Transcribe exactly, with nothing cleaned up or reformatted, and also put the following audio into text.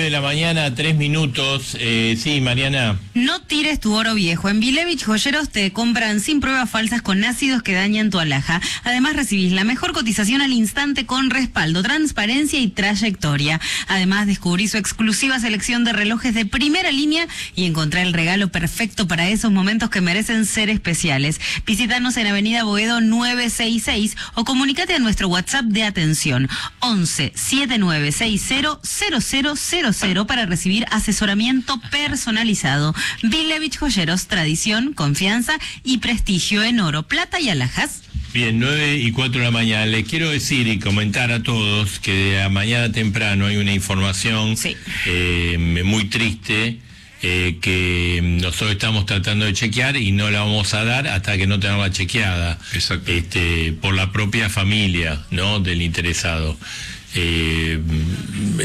de la mañana, tres minutos. Eh, sí, Mariana. No tires tu oro viejo. En Vilevich Joyeros te compran sin pruebas falsas con ácidos que dañan tu alhaja. Además recibís la mejor cotización al instante con respaldo, transparencia y trayectoria. Además descubrí su exclusiva selección de relojes de primera línea y encontré el regalo perfecto para esos momentos que merecen ser especiales. Visítanos en Avenida Boedo nueve seis seis o comunícate a nuestro WhatsApp de atención once siete nueve seis cero cero cero cero cero para recibir asesoramiento personalizado. Vilevich Joyeros, tradición, confianza y prestigio en oro, plata y alhajas. Bien, nueve y cuatro de la mañana. Les quiero decir y comentar a todos que a mañana temprano hay una información sí. eh, muy triste eh, que nosotros estamos tratando de chequear y no la vamos a dar hasta que no tengamos chequeada. Exacto. Este, por la propia familia, ¿no?, del interesado. Eh,